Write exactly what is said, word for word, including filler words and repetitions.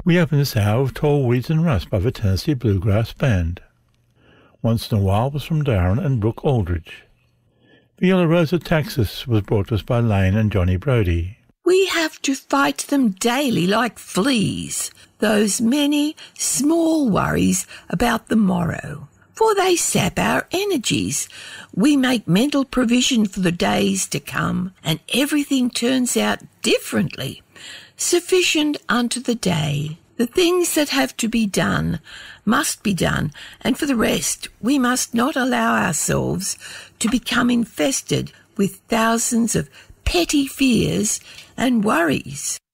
We open this hour with Tall Weeds and Rust by the Tennessee Bluegrass Band. Once in a While was from Darren and Brooke Aldridge. The Yellow Rose of Texas was brought to us by Lane and Johnny Brody. We have to fight them daily like fleas, those many small worries about the morrow, for they sap our energies. We make mental provision for the days to come, and everything turns out differently, sufficient unto the day. The things that have to be done must be done, and for the rest we must not allow ourselves to become infested with thousands of petty fears and worries.